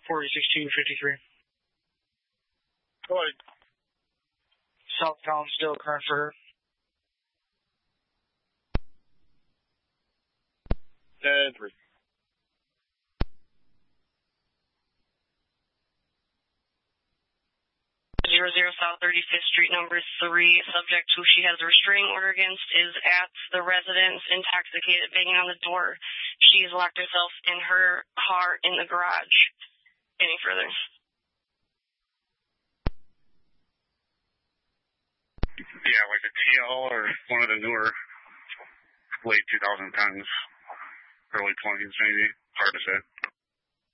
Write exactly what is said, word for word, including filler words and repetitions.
forty-six two fifty-three. Go ahead. Southbound still current for her. ten three. Zero zero South thirty-fifth Street, number three. Subject who she has a restraining order against is at the residence, intoxicated, banging on the door. She's locked herself in her car in the garage. Any further? Yeah, like a T L or one of the newer late twenty tens, early twenties maybe. Hard to say.